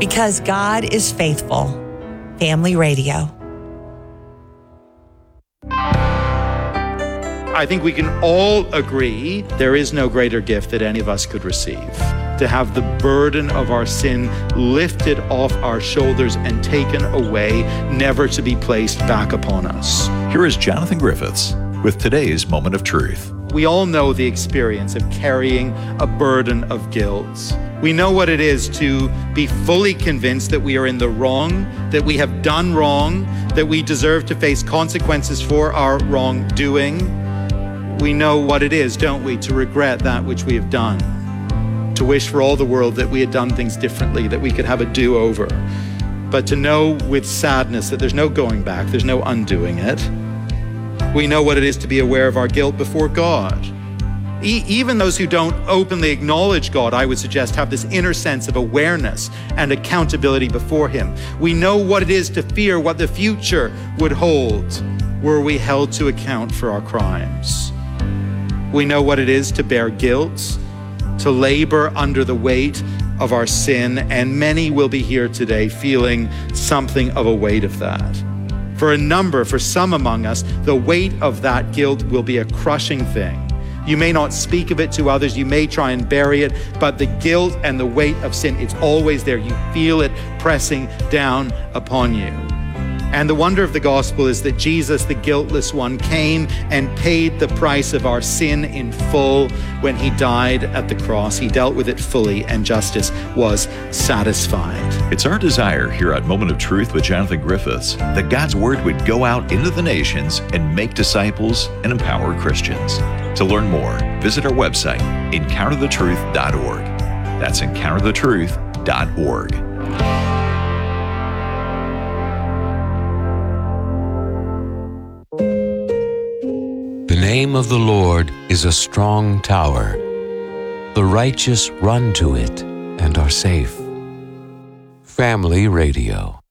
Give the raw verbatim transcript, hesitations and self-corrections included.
Because God is faithful. Family Radio. I think we can all agree there is no greater gift that any of us could receive. To have the burden of our sin lifted off our shoulders and taken away, never to be placed back upon us. Here is Jonathan Griffiths with today's Moment of Truth. We all know the experience of carrying a burden of guilt. We know what it is to be fully convinced that we are in the wrong, that we have done wrong, that we deserve to face consequences for our wrongdoing. We know what it is, don't we, to regret that which we have done, to wish for all the world that we had done things differently, that we could have a do-over, but to know with sadness that there's no going back, there's no undoing it. We know what it is to be aware of our guilt before God. E- even those who don't openly acknowledge God, I would suggest, have this inner sense of awareness and accountability before Him. We know what it is to fear what the future would hold were we held to account for our crimes. We know what it is to bear guilt, to labor under the weight of our sin, and many will be here today feeling something of a weight of that. For a number, for some among us, the weight of that guilt will be a crushing thing. You may not speak of it to others, you may try and bury it, but the guilt and the weight of sin, it's always there. You feel it pressing down upon you. And the wonder of the gospel is that Jesus, the guiltless one, came and paid the price of our sin in full when He died at the cross. He dealt with it fully, and justice was satisfied. It's our desire here at Moment of Truth with Jonathan Griffiths that God's Word would go out into the nations and make disciples and empower Christians. To learn more, visit our website, encounter the truth dot org. That's encounter the truth dot org. The name of the Lord is a strong tower. The righteous run to it and are safe. Family Radio.